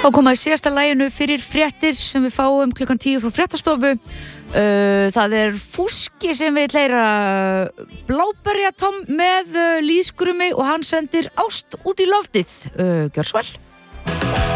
Þá komaði síðasta laginu fyrir fréttir sem við fáum klukkan 10 frá fréttastofu. Það Fúski sem við hleyra Bláberja Tom með lýðskrumi og hann sendir ást út í loftið. Gjör svo vel.